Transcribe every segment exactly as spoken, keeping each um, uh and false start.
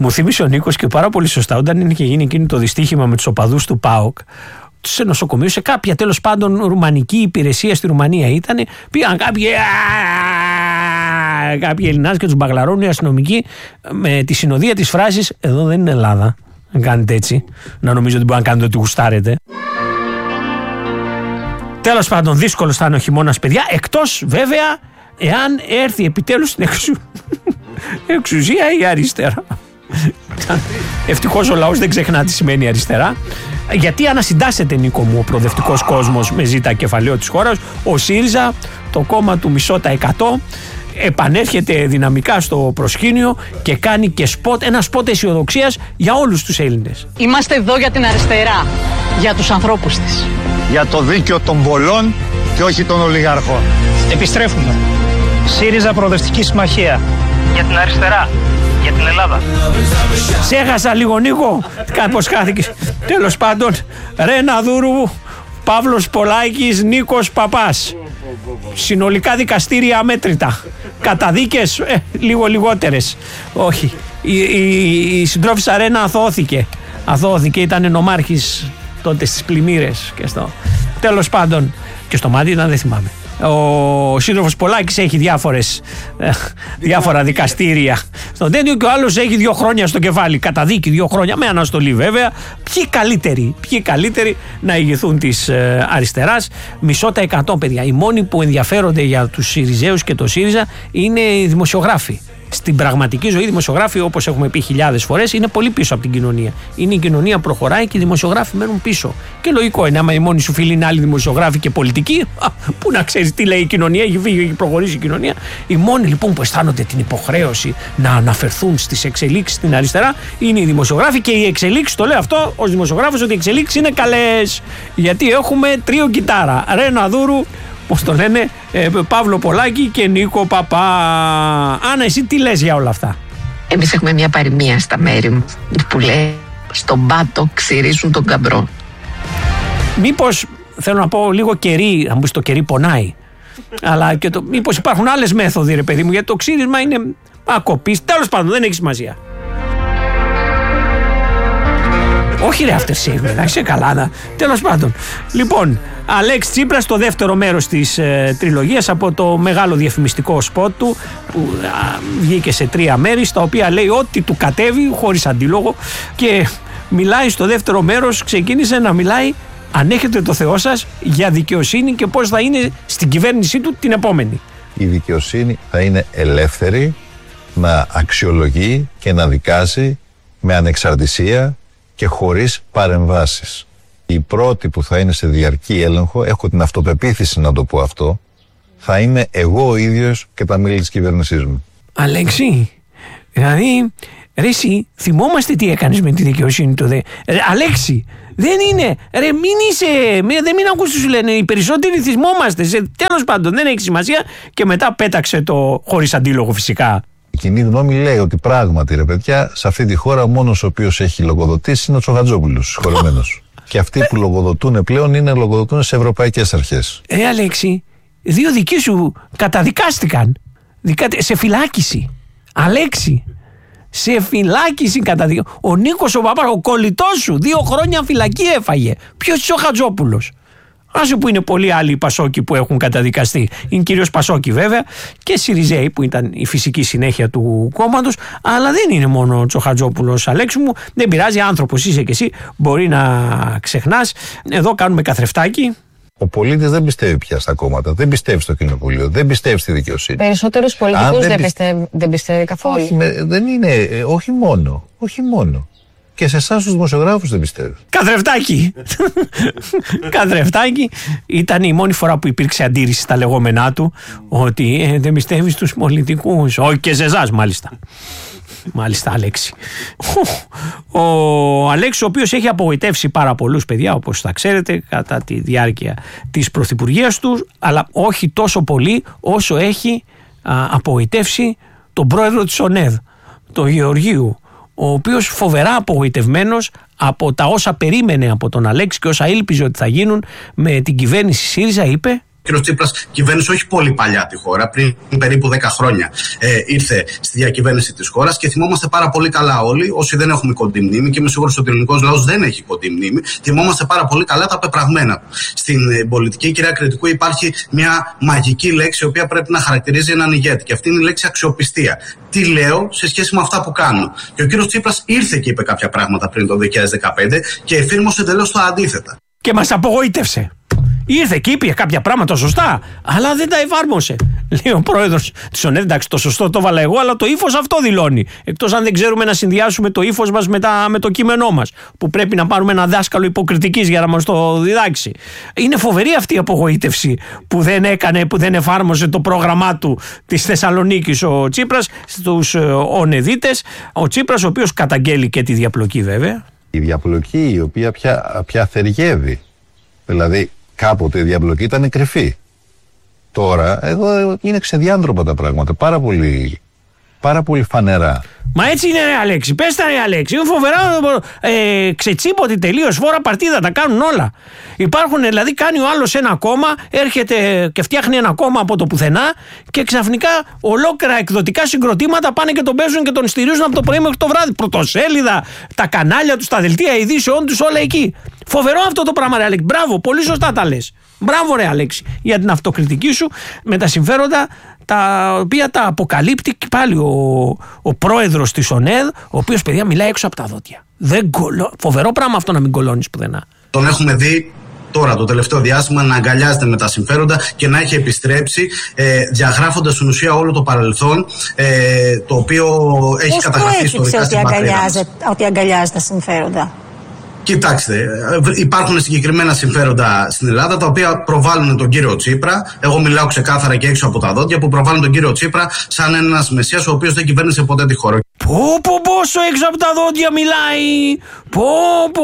Μου θύμισε ο Νίκος και πάρα πολύ σωστά όταν είχε γίνει εκείνο το δυστύχημα με τους οπαδούς του ΠΑΟΚ σε νοσοκομείο, σε κάποια τέλος πάντων ρουμανική υπηρεσία στη Ρουμανία ήταν, πήγαν κάποιοι, κάποιοι Ελληνάς και τους μπαγλαρώνουν οι αστυνομικοί με τη συνοδεία της φράσης «Εδώ δεν είναι Ελλάδα, να κάνετε έτσι, να νομίζω ότι μπορεί να κάνετε ό,τι γουστάρετε». Τέλος πάντων, δύσκολος θα είναι ο χειμώνας, παιδιά, εκτός βέβαια εάν έρθει επιτέλους στην εξου... εξουσία η αριστερά. Ευτυχώς ο λαός δεν ξεχνά τι σημαίνει αριστερά. Γιατί ανασυντάσσεται, Νίκο μου, ο προοδευτικός κόσμος με ζήτα κεφαλαίο της χώρας. Ο ΣΥΡΙΖΑ, το κόμμα του μισό τα εκατό, επανέρχεται δυναμικά στο προσκήνιο και κάνει και σποτ, ένα σποτ αισιοδοξίας για όλους τους Έλληνες. Είμαστε εδώ για την αριστερά, για τους ανθρώπους της. Για το δίκαιο των πολλών και όχι των ολιγαρχών. Επιστρέφουμε. ΣΥΡΙΖΑ Προοδευτική Συμμαχία. Για την αριστερά. Για την Ελλάδα. Ξέχασα λίγο, Νίκο. Κάπως χάθηκε. Τέλος πάντων, Ρένα Δούρου, Παύλος Πολάκης, Νίκος Παπάς. Συνολικά δικαστήρια αμέτρητα. Καταδίκες ε, λίγο λιγότερες. Όχι. Η, η, η συντρόφισσα Ρένα αθώθηκε. Αθώθηκε, ήταν νομάρχης τότε στις πλημμύρες. Και στο... Τέλος πάντων, και στο μάτι ήταν, δεν θυμάμαι. Ο σύντροφος Πολάκης έχει διάφορες, διάφορα δικαστήρια στο τέτοιο και ο άλλος έχει δύο χρόνια στο κεφάλι. Καταδίκη δύο χρόνια με αναστολή βέβαια. Ποιοι καλύτεροι, ποιοι καλύτεροι να ηγηθούν της ε, αριστεράς. Μισό τα εκατό, παιδιά. Οι μόνοι που ενδιαφέρονται για τους ΣΥΡΙΖΑΙΟΥΣ και το ΣΥΡΙΖΑ είναι οι δημοσιογράφοι. Στην πραγματική ζωή, οι δημοσιογράφοι, όπως έχουμε πει χιλιάδες φορές, είναι πολύ πίσω από την κοινωνία. Είναι η κοινωνία προχωράει και οι δημοσιογράφοι μένουν πίσω. Και λογικό είναι, άμα οι μόνοι σου φίλοι είναι άλλοι δημοσιογράφοι και πολιτικοί, πού να ξέρεις τι λέει η κοινωνία, έχει φύγει, έχει προχωρήσει η κοινωνία. Οι μόνοι λοιπόν που αισθάνονται την υποχρέωση να αναφερθούν στις εξελίξεις στην αριστερά είναι οι δημοσιογράφοι και οι εξελίξεις, το λέω αυτό ως δημοσιογράφος, ότι οι εξελίξεις είναι καλές. Γιατί έχουμε τρίο κιτάρα. Ρένα Δούρου, πώς το λένε, ε, Παύλο Πολάκη και Νίκο Παπά. Άννα, εσύ τι λες για όλα αυτά? Εμείς έχουμε μια παροιμία στα μέρη μου που λέει «Στον πάτο ξυρίζουν τον καμπρό». Μήπως, θέλω να πω λίγο κερί, αν μπεις το κερί πονάει, αλλά και το, μήπως υπάρχουν άλλες μέθοδοι, ρε παιδί μου, γιατί το ξύρισμα είναι ακοπής. Τέλος πάντων, δεν έχει σημασία. Όχι ρε after shave, εντάξει, καλά. Τέλος πάντων. Λοιπόν, Αλέξη Τσίπρας στο δεύτερο μέρος της ε, τριλογίας από το μεγάλο διαφημιστικό σποτ του που α, βγήκε σε τρία μέρη, στα οποία λέει ό,τι του κατέβει χωρίς αντίλογο και μιλάει στο δεύτερο μέρος, ξεκίνησε να μιλάει, αν έχετε το Θεό σας, για δικαιοσύνη και πώς θα είναι στην κυβέρνησή του την επόμενη. Η δικαιοσύνη θα είναι ελεύθερη να αξιολογεί και να δικάζει με ανεξαρτησία και χωρίς παρεμβάσεις. Η πρώτη που θα είναι σε διαρκή έλεγχο, έχω την αυτοπεποίθηση να το πω αυτό, θα είναι εγώ ο ίδιος και τα μέλη της κυβέρνησής μου. Αλέξη, δηλαδή, ρε εσύ, θυμόμαστε τι έκανες με τη δικαιοσύνη του δε. Ρε, Αλέξη, δεν είναι, ρε μην είσαι, μην, δεν μην ακούς τι σου λένε, οι περισσότεροι θυμόμαστε, σε, τέλος πάντων δεν έχει σημασία και μετά πέταξε το χωρίς αντίλογο φυσικά. Η κοινή γνώμη λέει ότι πράγματι, ρε παιδιά, σε αυτή τη χώρα ο μόνος ο οποίος έχει λογοδοτήσει είναι ο Τσοχατζόπουλος, συγχωρεμένος. Και αυτοί που λογοδοτούν πλέον είναι λογοδοτούν σε ευρωπαϊκές αρχές. Ε, Αλέξη, δύο δικοί σου καταδικάστηκαν. Δικα... Σε φυλάκιση. Αλέξη, σε φυλάκιση καταδικάστηκαν. Ο Νίκος ο Παπάς, ο κολλητός σου, δύο χρόνια φυλακή έφαγε. Ποιος είσαι ο Χατζόπουλος? Άσε που είναι πολλοί άλλοι Πασόκοι που έχουν καταδικαστεί. Είναι κυρίως Πασόκοι βέβαια και ΣΥΡΙΖΑΙ που ήταν η φυσική συνέχεια του κόμματος. Αλλά δεν είναι μόνο ο Τσοχατζόπουλος, Αλέξη μου. Δεν πειράζει, άνθρωπος είσαι και εσύ. Μπορεί να ξεχνάς. Εδώ κάνουμε καθρεφτάκι. Ο πολίτης δεν πιστεύει πια στα κόμματα, δεν πιστεύει στο κοινοβούλιο, δεν πιστεύει στη δικαιοσύνη. Περισσότερους πολιτικούς δεν, δεν, πιστεύει, δεν πιστεύει καθόλου. Όχι, με, δεν είναι, όχι μόνο, όχι μόνο. Και σε εσάς τους δημοσιογράφους δεν πιστεύει. Καθρεφτάκι. Καθρεφτάκι. Ήταν η μόνη φορά που υπήρξε αντίρρηση στα λεγόμενά του ότι ε, δεν πιστεύει στους πολιτικούς. Όχι και σε εσάς μάλιστα. Μάλιστα, Αλέξη. Ο, ο Αλέξης, ο οποίος έχει απογοητεύσει πάρα πολλούς παιδιά, όπως θα ξέρετε, κατά τη διάρκεια της πρωθυπουργίας του, αλλά όχι τόσο πολύ όσο έχει α, απογοητεύσει τον πρόεδρο της ΟΝΕΔ, τον Γεωργίου, ο οποίος φοβερά απογοητευμένος από τα όσα περίμενε από τον Αλέξη και όσα ήλπιζε ότι θα γίνουν με την κυβέρνηση ΣΥΡΙΖΑ, είπε κ. Τσίπρας κυβέρνησε όχι πολύ παλιά τη χώρα, πριν περίπου δέκα χρόνια ε, ήρθε στη διακυβέρνηση της χώρας και θυμόμαστε πάρα πολύ καλά όλοι, όσοι δεν έχουμε κοντή μνήμη, και είμαι σίγουρος ότι ο ελληνικός λαός δεν έχει κοντή μνήμη, θυμόμαστε πάρα πολύ καλά τα πεπραγμένα. Στην ε, πολιτική, κυρία Κρητικού, υπάρχει μια μαγική λέξη, η οποία πρέπει να χαρακτηρίζει έναν ηγέτη, και αυτή είναι η λέξη αξιοπιστία. Τι λέω σε σχέση με αυτά που κάνω. Και ο κ. Τσίπρας ήρθε και είπε κάποια πράγματα πριν το δύο χιλιάδες δεκαπέντε και εφήρμοσε εντελώς το αντίθετα. Και μας απογοήτευσε. Ήρθε και είπε κάποια πράγματα σωστά, αλλά δεν τα εφάρμοσε. Λέει ο πρόεδρος της ΟΝΕΔ, εντάξει, το σωστό το έβαλα εγώ, αλλά το ύφος αυτό δηλώνει. Εκτός αν δεν ξέρουμε να συνδυάσουμε το ύφος μας με, τα, με το κείμενό μας, που πρέπει να πάρουμε ένα δάσκαλο υποκριτικής για να μας το διδάξει. Είναι φοβερή αυτή η απογοήτευση που δεν έκανε, που δεν εφάρμοσε το πρόγραμμά του της Θεσσαλονίκης ο Τσίπρας στους ΟΝΕΔίτες. Ο Τσίπρας, ο οποίος καταγγέλει και τη διαπλοκή, βέβαια. Η διαπλοκή η οποία πια, πια θεργεύει. Δηλαδή, κάποτε η διαπλοκή ήταν κρυφή. Τώρα, εδώ είναι ξεδιάντροπα τα πράγματα. Πάρα πολύ, πάρα πολύ φανερά. Μα έτσι είναι, ρε Αλέξη. Πες τα, ρε Αλέξη. Είναι φοβερά ε, ξετσίποτη τελείως. Φόρα παρτίδα, τα κάνουν όλα. Υπάρχουν, δηλαδή, κάνει ο άλλος ένα κόμμα, έρχεται και φτιάχνει ένα κόμμα από το πουθενά και ξαφνικά ολόκληρα εκδοτικά συγκροτήματα πάνε και τον παίζουν και τον στηρίζουν από το πρωί μέχρι το βράδυ. Πρωτοσέλιδα, τα κανάλια του, τα δελτία ειδήσεών του, όλα εκεί. Φοβερό αυτό το πράγμα, ρε Αλέξη. Μπράβο, πολύ σωστά τα λες. Μπράβο, ρε Αλέξη, για την αυτοκριτική σου με τα συμφέροντα τα οποία τα αποκαλύπτει και πάλι ο, ο πρόεδρος της ΟΝΕΔ, ο οποίος, παιδιά, μιλάει έξω από τα δόντια. Δεν κολο... Φοβερό πράγμα αυτό να μην κολώνεις πουθενά. Τον έχουμε δει τώρα το τελευταίο διάστημα να αγκαλιάζεται με τα συμφέροντα και να έχει επιστρέψει ε, διαγράφοντας στην ουσία όλο το παρελθόν, ε, το οποίο έχει Πώς καταγραφεί ιστορικά στην πατρίδα μας. Ότι αγκαλιάζει τα συμφέροντα. Κοιτάξτε, υπάρχουν συγκεκριμένα συμφέροντα στην Ελλάδα τα οποία προβάλλουν τον κύριο Τσίπρα. Εγώ μιλάω ξεκάθαρα και έξω από τα δόντια, που προβάλλουν τον κύριο Τσίπρα σαν ένας μεσσίας ο οποίος δεν κυβέρνησε ποτέ τη χώρα. Πω πω πόσο έξω από τα δόντια μιλάει. Πω πω.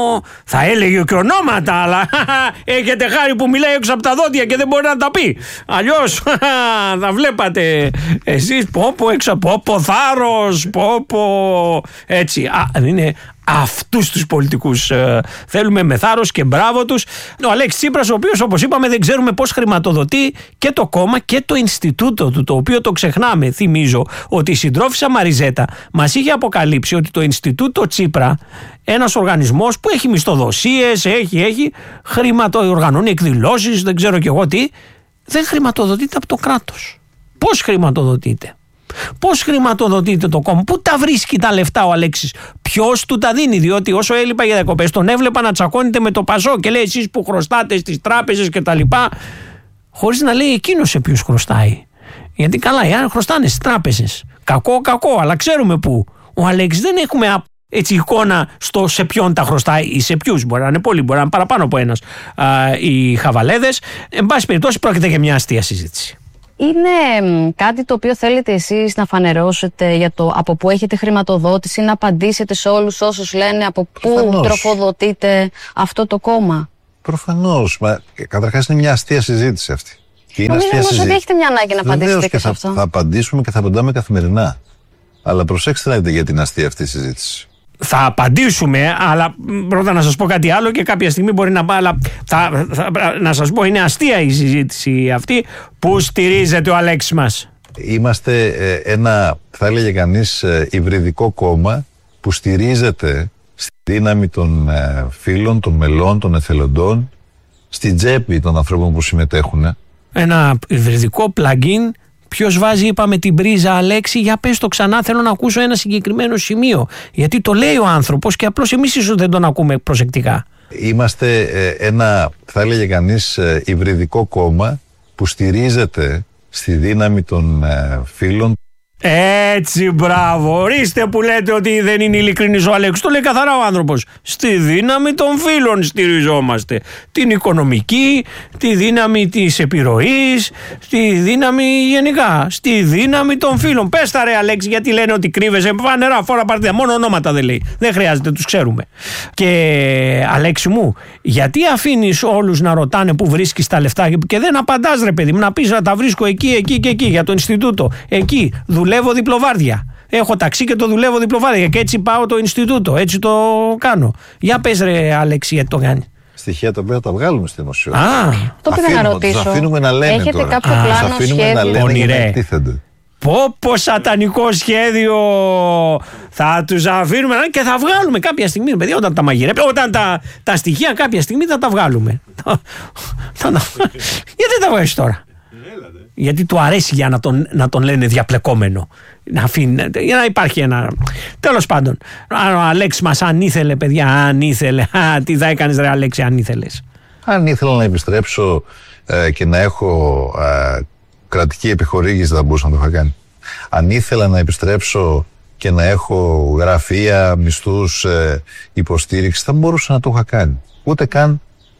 Θα έλεγε και ονόματα, αλλά έχετε χάρη που μιλάει έξω από τα δόντια και δεν μπορεί να τα πει. Αλλιώς θα βλέπατε εσείς. Πω πω έξω από πω θάρρος. Πω πω. Έτσι. Α, είναι... Αυτούς τους πολιτικούς ε, θέλουμε με θάρρος και μπράβο τους. Ο Αλέξης Τσίπρας, ο οποίος, όπως είπαμε, δεν ξέρουμε πώς χρηματοδοτεί και το κόμμα και το Ινστιτούτο του, το οποίο το ξεχνάμε. Θυμίζω ότι η συντρόφισσα Μαριζέτα μας είχε αποκαλύψει ότι το Ινστιτούτο Τσίπρα, ένας οργανισμός που έχει μισθοδοσίες, έχει, έχει χρηματοοργανώνει εκδηλώσεις, δεν ξέρω κι εγώ τι, δεν χρηματοδοτείται από το κράτος. Πώς χρηματοδοτείται? Πώς χρηματοδοτείται το κόμμα? Πού τα βρίσκει τα λεφτά ο Αλέξης? Ποιος του τα δίνει? Διότι όσο έλειπα για διακοπές τον έβλεπα να τσακώνεται με το Πασό και λέει εσείς που χρωστάτε στις τράπεζες και τα λοιπά, χωρίς να λέει εκείνος σε ποιους χρωστάει. Γιατί καλά, εάν χρωστάνε στις τράπεζες, κακό κακό, αλλά ξέρουμε πού. Ο Αλέξης δεν έχουμε έτσι εικόνα στο σε ποιον τα χρωστάει ή σε ποιους. Μπορεί να είναι πολλοί, μπορεί να είναι παραπάνω από ένας. Α, οι χαβαλέδες. Εν πάση περιπτώσει, πρόκειται για μια αστεία συζήτηση. Είναι κάτι το οποίο θέλετε εσείς να φανερώσετε για το από πού έχετε χρηματοδότηση, να απαντήσετε σε όλους όσους λένε από πού Προφανώς. τροφοδοτείτε αυτό το κόμμα? Προφανώς. Μα, καταρχάς είναι μια αστεία συζήτηση αυτή. Νομίζω όμως ότι έχετε μια ανάγκη να απαντήσετε και, και σε αυτό. Θα απαντήσουμε και θα απαντάμε καθημερινά. Αλλά προσέξτε να δείτε για την αστεία αυτή συζήτηση. Θα απαντήσουμε, αλλά πρώτα να σας πω κάτι άλλο και κάποια στιγμή μπορεί να πάει, αλλά θα, θα, να σας πω, είναι αστεία η συζήτηση αυτή. Πού στηρίζεται ο Αλέξης μας? Είμαστε ε, ένα, θα έλεγε κανείς, ε, υβριδικό κόμμα που στηρίζεται στη δύναμη των ε, φίλων, των μελών, των εθελοντών, στην τσέπη των ανθρώπων που συμμετέχουν. Ένα υβριδικό plugin. Ποιος βάζει, είπαμε, την πρίζα, Αλέξη? Για πες το ξανά, θέλω να ακούσω ένα συγκεκριμένο σημείο. Γιατί το λέει ο άνθρωπος και απλώς εμείς ίσως δεν τον ακούμε προσεκτικά. Είμαστε ε, ένα, θα έλεγε κανείς, ε, υβριδικό κόμμα που στηρίζεται στη δύναμη των ε, φίλων. Έτσι, μπράβο. Ορίστε που λέτε ότι δεν είναι ειλικρινής ο Αλέξης. Το λέει καθαρά ο άνθρωπος. Στη δύναμη των φίλων στηριζόμαστε. Την οικονομική, τη δύναμη της επιρροής, τη δύναμη γενικά. Στη δύναμη των φίλων. Πες τα, ρε Αλέξη, γιατί λένε ότι κρύβεσαι. Φανερά, φόρα παρτίδα. Μόνο ονόματα δεν λέει. Δεν χρειάζεται, τους ξέρουμε. Και Αλέξη μου, γιατί αφήνεις όλους να ρωτάνε που βρίσκεις τα λεφτά και δεν απαντάς, ρε παιδί μου, να πεις να τα βρίσκω εκεί, εκεί και εκεί για το Ινστιτούτο. Εκεί δουλεύω διπλοβάρδια. Έχω ταξί και το δουλεύω διπλοβάρδια και έτσι πάω το Ινστιτούτο. Έτσι το κάνω. Για πες, ρε Αλέξη, γιατί το κάνει? στοιχεία τα οποία τα βγάλουμε στη δημοσιότητα. Α, το πήγα να ρωτήσω. Τους αφήνουμε να λένε. Έχετε τώρα. κάποιο Α, πλάνο, τους αφήνουμε σχέδιο? να λένε Ονειρέ. για να εκτίθενται. Πω πω σατανικό σχέδιο. Θα τους αφήνουμε και θα βγάλουμε κάποια στιγμή, παιδιά, όταν τα μαγειρέψουμε, όταν τα, τα στοιχεία κάποια στιγμή θα τα βγάλουμε. Γιατί τα βγάζεις τώρα? Γιατί του αρέσει για να τον, να τον λένε διαπλεκόμενο. Να αφήνει, για να υπάρχει ένα. Τέλος πάντων, ο Αλέξης μας αν ήθελε, παιδιά, αν ήθελε. Α, τι θα έκανες, ρε Αλέξη, αν ήθελες? Αν ήθελα να επιστρέψω ε, και να έχω ε, κρατική επιχορήγηση, θα μπορούσα να το είχα κάνει. Αν ήθελα να επιστρέψω και να έχω γραφεία, μισθούς, ε, υποστήριξη, θα μπορούσα να το είχα κάνει. Ούτε καν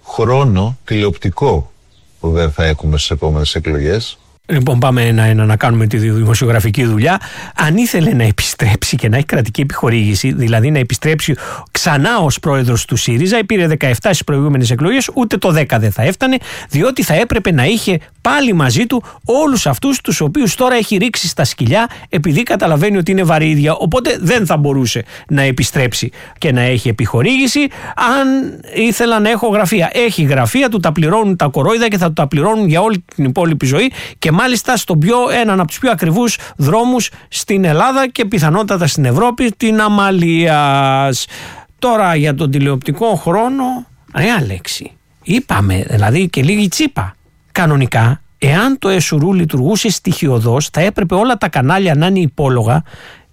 χρόνο τηλεοπτικό που δεν θα έχουμε στις επόμενες εκλογές. Λοιπόν, πάμε ένα-ένα να κάνουμε τη δημοσιογραφική δουλειά. Αν ήθελε να επιστρέψει και να έχει κρατική επιχορήγηση, δηλαδή να επιστρέψει ξανά ως πρόεδρος του ΣΥΡΙΖΑ, πήρε δεκαεπτά στις προηγούμενες εκλογές, ούτε το δέκα δεν θα έφτανε, διότι θα έπρεπε να είχε πάλι μαζί του όλους αυτούς τους οποίους τώρα έχει ρίξει στα σκυλιά, επειδή καταλαβαίνει ότι είναι βαρύδια. Οπότε δεν θα μπορούσε να επιστρέψει και να έχει επιχορήγηση. Αν ήθελα να έχω γραφεία, έχει γραφεία, του τα πληρώνουν τα κορόιδα και θα του τα πληρώνουν για όλη την υπόλοιπη ζωή. Και μάλιστα στον πιο, έναν από τους πιο ακριβούς δρόμους στην Ελλάδα και πιθανότατα στην Ευρώπη, την Αμαλίας. Τώρα για τον τηλεοπτικό χρόνο, ρε Αλέξη, είπαμε δηλαδή και λίγη τσίπα. Κανονικά, εάν το ΕΣΟΥΡΟΥ λειτουργούσε στοιχειωδώς, θα έπρεπε όλα τα κανάλια να είναι υπόλογα,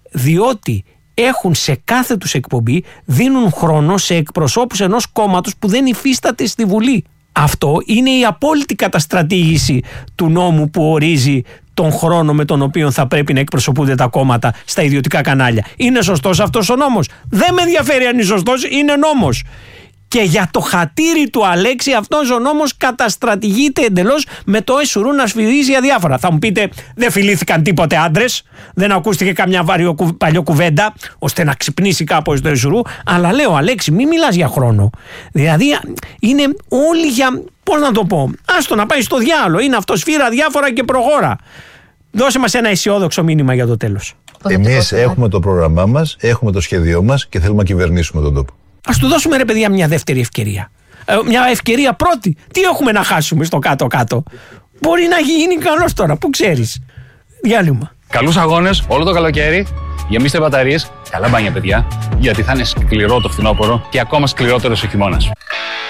διότι έχουν σε κάθε τους εκπομπή, δίνουν χρόνο σε εκπροσώπους ενός κόμματος που δεν υφίσταται στη Βουλή. Αυτό είναι η απόλυτη καταστρατήγηση του νόμου που ορίζει τον χρόνο με τον οποίο θα πρέπει να εκπροσωπούνται τα κόμματα στα ιδιωτικά κανάλια. Είναι σωστός αυτός ο νόμος? Δεν με ενδιαφέρει αν είναι σωστός, είναι νόμος. Και για το χατήρι του Αλέξη αυτός ο νόμος καταστρατηγείται εντελώς, με το ΕΣΟΥΡΟΥ να σφυρίζει αδιάφορα. Θα μου πείτε, δεν φιλήθηκαν τίποτε άντρες, δεν ακούστηκε καμιά βαριο, παλιό κουβέντα ώστε να ξυπνήσει κάπως το ΕΣΟΥΡΟΥ. Αλλά λέω, Αλέξη, μην μιλάς για χρόνο. Δηλαδή είναι όλοι για, πώς να το πω, άστο να πάει στο διάολο. Είναι αυτό, σφύρα διάφορα και προχώρα. Δώσε μας ένα αισιόδοξο μήνυμα για το τέλος. Εμείς έχουμε το πρόγραμμά μας, έχουμε το σχέδιό μας και θέλουμε να κυβερνήσουμε τον τόπο. Ας του δώσουμε, ρε παιδιά, μια δεύτερη ευκαιρία. Ε, μια ευκαιρία πρώτη. Τι έχουμε να χάσουμε στο κάτω-κάτω? Μπορεί να γίνει καλός τώρα, που ξέρεις. Διάλειμμα. Καλούς αγώνες όλο το καλοκαίρι. Γεμίστε μπαταρίες. Καλά μπάνια, παιδιά. Γιατί θα είναι σκληρό το φθινόπωρο και ακόμα σκληρότερος ο χειμώνας.